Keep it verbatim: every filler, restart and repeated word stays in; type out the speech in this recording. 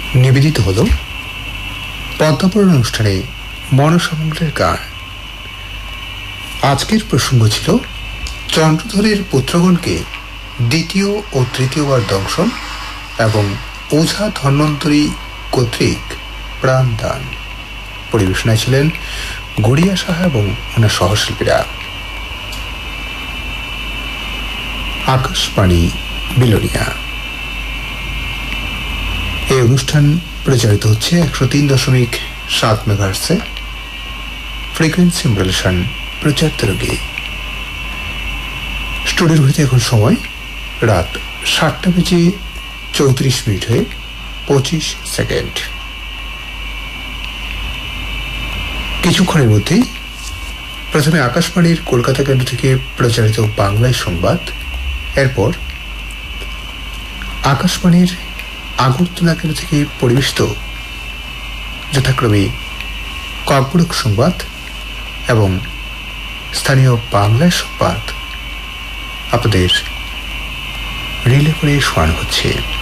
নিবেদিত হল পদ্মাপুরাণ অনুষ্ঠানে মনসমগ্রের গান। আজকের প্রসঙ্গ ছিল চন্দ্রধরের পুত্রগণকে দ্বিতীয় ও তৃতীয়বার দংশন এবং ওঝা ধন্বন্তরী কর্তৃক প্রাণদান। পরিবেশনায় ছিলেন গড়িয়া সাহা এবং ওনার সহশিল্পীরা। আকাশবাণী বিলোনিয়া। এই অনুষ্ঠান প্রচারিত হচ্ছে একশো তিন দশমিক সাত মেগাহার্টজে ফ্রিকোয়েন্সি মডুলেশন প্রচার তরঙ্গে। স্টুডিওর হইতে এখন সময় রাত সাতটা বেজে চৌত্রিশ মিনিট হয়ে পঁচিশ সেকেন্ড। কিছুক্ষণের মধ্যেই প্রথমে আকাশবাণীর কলকাতা কেন্দ্র থেকে প্রচারিত বাংলায় সংবাদ, এরপর আকাশবাণীর আগরতলা কেন্দ্র থেকে পরিবেশিত যথাক্রমে কর্পোরেট সংবাদ এবং স্থানীয় বাংলায় সংবাদ আপনাদের রিলে করে শোনানো হচ্ছে।